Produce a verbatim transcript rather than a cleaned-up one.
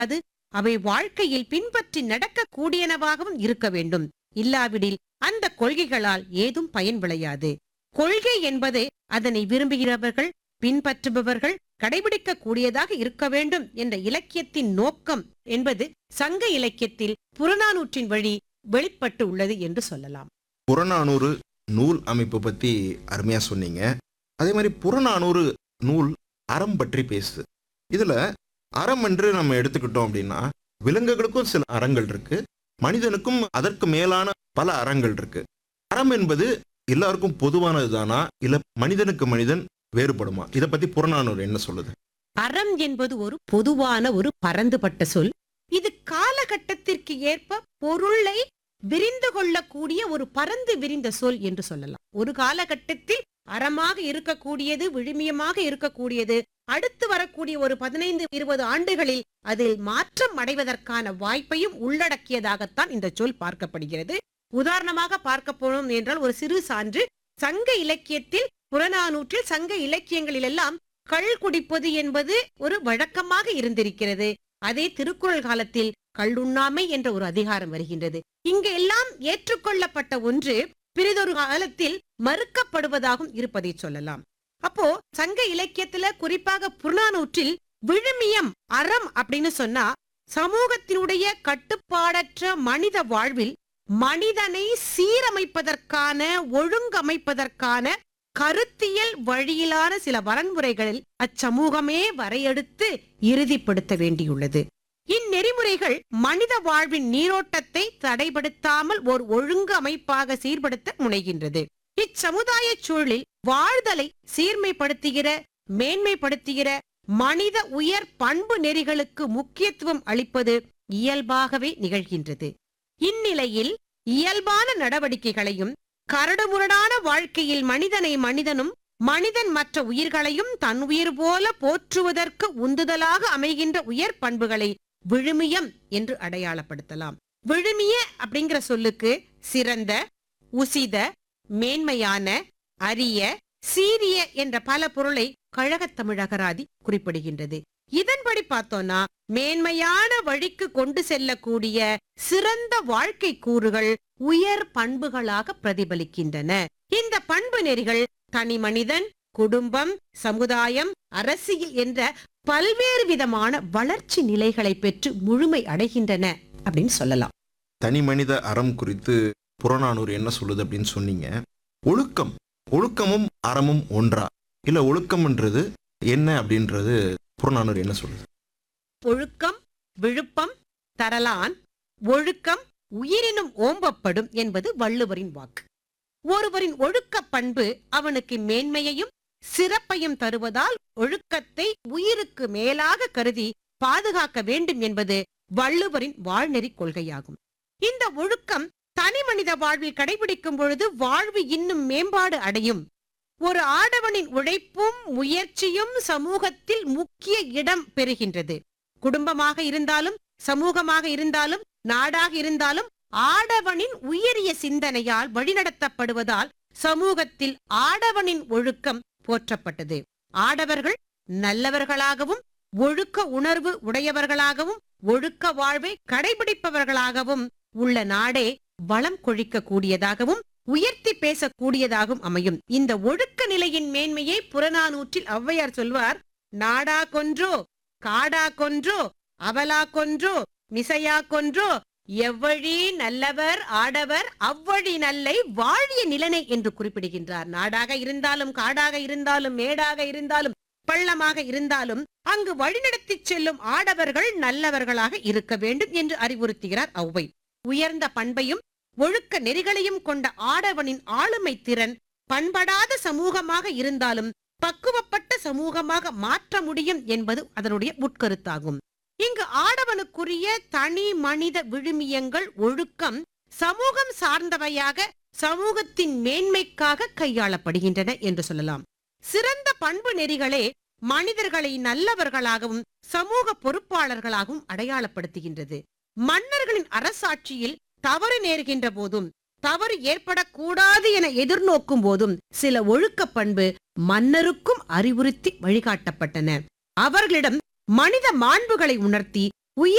அது அவை வாழ்க்கையில் பின்பற்றி நடக்கக்கூடியனவாகவும் இருக்க வேண்டும். இல்லாவிடில் அந்த கொள்கைகளால் ஏதும் பயன் விளையாது. கொள்கை என்பது அதனை விரும்புகிறவர்கள், பின்பற்றுபவர்கள் கடைபிடிக்க கூடியதாக இருக்க வேண்டும் என்ற இலக்கியத்தின் நோக்கம் என்பது சங்க இலக்கியத்தில் புறநானூற்றின் வழி வெளிப்பட்டு உள்ளது என்று சொல்லலாம். புறநானூறு நூல் அமைப்பு பத்தி அருமையா சொன்னீங்க. அதே மாதிரி புறநானூறு நூல் அறம் பற்றி பேசுது. இதுல அறம் என்று நம்ம எடுத்துக்கிட்டோம் அப்படின்னா விலங்குகளுக்கும் சில அறங்கள் இருக்கு, மனிதனுக்கும் அதற்கு மேலான பல அறங்கள் இருக்கு. அறம் என்பது எல்லாருக்கும் பொதுவானது தானா, இல்ல மனிதனுக்கு மனிதன் வேறுபடுமா? இதை பத்தி புறநானூறு என்ன சொல்லுது? அறம் என்பது ஒரு பொதுவான ஒரு பரந்துபட்ட சொல். இது காலகட்டத்திற்கு ஏற்ப பொருளை விரிந்து கொள்ளக்கூடிய ஒரு பரந்து விரிந்த சொல் என்று சொல்லலாம். ஒரு காலகட்டத்தில் அறமாக இருக்கக்கூடியது, விழுமியமாக இருக்கக்கூடியது, அடுத்து வரக்கூடிய ஒரு பதினைந்து இருபது ஆண்டுகளில் அதில் மாற்றம் அடைவதற்கான வாய்ப்பையும் உள்ளடக்கியதாகத்தான் இந்த சொல் பார்க்கப்படுகிறது. உதாரணமாக பார்க்க போனோம் என்றால் ஒரு சிறு சான்று. சங்க இலக்கியத்தில், புறநானூற்றில், சங்க இலக்கியங்களில் எல்லாம் கள் குடிப்பது என்பது ஒரு வழக்கமாக இருந்திருக்கிறது. அதே திருக்குறள் காலத்தில் கள்ளுண்ணாமை என்ற ஒரு அதிகாரம் வருகின்றது. இங்க எல்லாம் ஏற்றுக்கொள்ளப்பட்ட ஒன்று பிறிதொரு காலத்தில் மறுக்கப்படுவதாகவும் இருப்பதை சொல்லலாம். அப்போ சங்க இலக்கியத்துல, குறிப்பாக புறநானூற்றில் விழுமியம், அறம் அப்படின்னு சொன்னா சமூகத்தினுடைய கட்டுப்பாடற்ற மனித வாழ்வில் மனிதனை சீரமைப்பதற்கான, ஒழுங்கமைப்பதற்கான கருத்தியல் வழியிலான சில வரன்முறைகளில் அச்சமூகமே வரையெடுத்து இறுதிப்படுத்த வேண்டியுள்ளது. இந்நெறிமுறைகள் மனித வாழ்வின் நீரோட்டத்தை தடைபடுத்தாமல் ஓர் ஒழுங்கு அமைப்பாக சீர்படுத்த முனைகின்றது. இச்சமுதாய சூழலில் வாழ்தலை சீர்மைப்படுத்துகிற, மேன்மைப்படுத்துகிற மனித உயர் பண்பு நெறிகளுக்கு முக்கியத்துவம் அளிப்பது இயல்பாகவே நிகழ்கின்றது. இந்நிலையில் இயல்பான நடவடிக்கைகளையும் கரடுமுரடான வாழ்க்கையில் மனிதனை மனிதனும், மனிதன் மற்ற உயிர்களையும் தன் உயிர் போல போற்றுவதற்கு உந்துதலாக அமைகின்ற உயர் பண்புகளை விழுமியம் என்று அடையாளப்படுத்தலாம். விழுமிய அப்படிங்கிற சொல்லுக்கு சிறந்த, உசித, மேன்மையான, அரிய, சீரிய என்ற பல பொருளை கழகத் தமிழ் அகராதி குறிப்பிடுகின்றது. இதன்படி பார்த்தோம்னா மேன்மையான வழிக்கு கொண்டு செல்லக்கூடிய சிறந்த வாழ்க்கை கூறுகள் உயர் பண்புகளாக பிரதிபலிக்கின்றன. இந்த பண்பு நெறிகள் தனி மனிதன், குடும்பம், சமுதாயம், அரசியல் என்ற பல்வேறு விதமான வளர்ச்சி நிலைகளை பெற்று முழுமை அடைகின்றன அப்படின்னு சொல்லலாம். தனி மனித அறம் குறித்து புறநானூறு என்ன சொல்லுது அப்படின்னு சொன்னீங்க. ஒழுக்கம், ஒழுக்கமும் அறமும் ஒன்றா, இல்ல ஒழுக்கம்ன்றது என்ன அப்படின்றது புறநானூறு என்ன சொல்லுது? ஒழுக்கம் விழுப்பம் தரலான், ஒழுக்கம் உயிரினும் ஓம்பப்படும் என்பது வள்ளுவரின் வாக்கு. ஒருவரின் ஒழுக்க பண்பு அவனுக்கு மேன்மையையும் சிறப்பையும் தருவதால் ஒழுக்கத்தை உயிருக்கு மேலாக கருதி பாதுகாக்க வேண்டும் என்பது வள்ளுவரின் வாழ்நெறி கொள்கையாகும். இந்த ஒழுக்கம் தனி மனித வாழ்வில் கடைபிடிக்கும் பொழுது வாழ்வு இன்னும் மேம்பாடு அடையும். ஒரு ஆடவனின் உழைப்பும் முயற்சியும் சமூகத்தில் முக்கிய இடம் பெறுகின்றது. குடும்பமாக இருந்தாலும், சமூகமாக இருந்தாலும், நாடாக இருந்தாலும் ஆடவனின் உயரிய சிந்தனையால் வழிநடத்தப்படுவதால் சமூகத்தில் ஆடவனின் ஒழுக்கம் போற்றப்பட்டது. ஆடவர்கள் நல்லவர்களாகவும், ஒழுக்க உணர்வு உடையவர்களாகவும், ஒழுக்க வாழ்வை கடைபிடிப்பவர்களாகவும் உள்ள நாடே வளம் கொழிக்க கூடியதாகவும் உயர்த்தி பேசக்கூடியதாகவும் அமையும். இந்த ஒழுக்க நிலையின் மேன்மையை புறநானூற்றில் ஔவையார் சொல்வார். நாடா கொன்றோ, காடா கொன்றோ, அவலா கொன்றோ, மிசையா கொன்றோ, எவ்வழி நல்லவர் ஆடவர் அவ்வழி நல்லை வாழிய நிலனை என்று குறிப்பிடுகின்றார். நாடாக இருந்தாலும், காடாக இருந்தாலும், மேடாக இருந்தாலும், பள்ளமாக இருந்தாலும் அங்கு வழிநடத்தி செல்லும் ஆடவர்கள் நல்லவர்களாக இருக்க வேண்டும் என்று அறிவுறுத்துகிறார் ஔவை. உயர்ந்த பண்பையும் ஒழுக்க நெறிகளையும் கொண்ட ஆடவனின் ஆளுமை திறன் பண்படாத சமூகமாக இருந்தாலும் பக்குவப்பட்ட சமூகமாக மாற்ற முடியும் என்பது அதனுடைய உட்கருத்தாகும். இங்கு ஆடவனுக்குரிய தனி மனித விழுமியங்கள், ஒழுக்கம் சமூகம் சார்ந்தவையாக சமூகத்தின் மேன்மைக்காக கையாளப்படுகின்றன என்று சொல்லலாம். சிறந்த பண்பு நெறிகளே மனிதர்களை நல்லவர்களாகவும் சமூக பொறுப்பாளர்களாகவும் அடையாளப்படுத்துகின்றது. மன்னர்களின் அரசாட்சியில் தவறு நேர்கின்ற போதும், தவறு ஏற்படக்கூடாது என எதிர்நோக்கும் போதும் சில ஒழுக்க பண்பு மன்னருக்கும் அறிவுறுத்தி வழிகாட்டப்பட்டன. அவர்களிடம் மனித மாண்புகளை உணர்த்தி